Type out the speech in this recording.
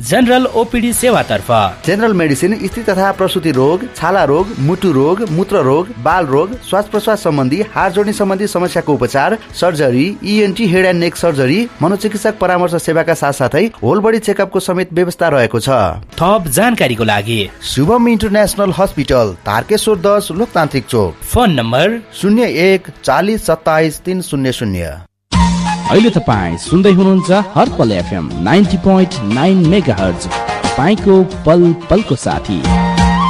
General OPD सेवातर्फ। General medicine स्त्री तथा प्रसूति रोग, छाला रोग, मुटु रोग, मूत्र रोग, बाल रोग, श्वास प्रश्वास सम्बन्धी, हाड जोड्ने सम्बन्धी समस्याको उपचार, surgery, ENT head and neck surgery, मनोचिकित्सक परामर्श सेवाका साथसाथै होल बडी चेकअपको समेत व्यवस्था रहेको छ। थप जानकारीको लागि शुभम इन्टरनेसनल हस्पिटल, तारकेश्वर 10, लोकतान्त्रिक चोक। Phone number 01 40 27 300। अहिले तपाईँ सुन्दै हुनुहुन्छ हर्पल FM 90.9 मेगाहर्ज, तपाईको पल पलको साथी।